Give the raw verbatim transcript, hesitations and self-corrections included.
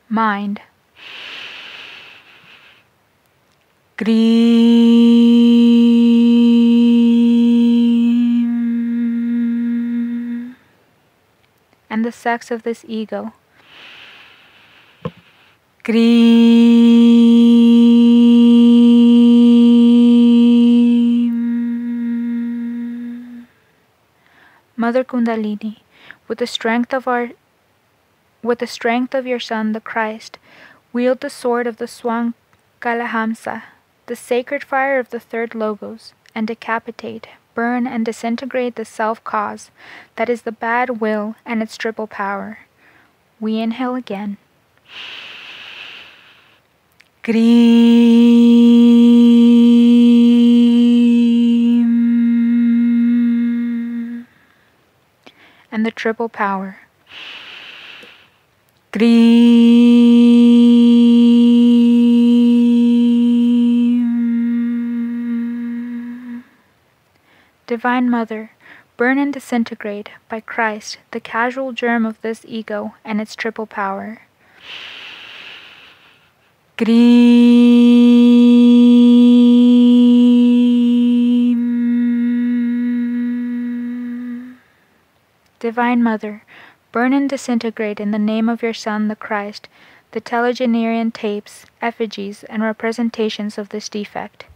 Mind. Grim. And the sex of this ego. Grim. Mother Kundalini, with the strength of our with the strength of your Son, the Christ, wield the sword of the Swang Kalahamsa, the sacred fire of the third Logos, and decapitate, burn, and disintegrate the self-cause, that is the bad will and its triple power. We inhale again. Grim. And the triple power. Grim. Divine Mother, burn and disintegrate, by Christ, the casual germ of this ego and its triple power. Grim. Divine Mother, burn and disintegrate in the name of your Son, the Christ, the telegenerian tapes, effigies, and representations of this defect.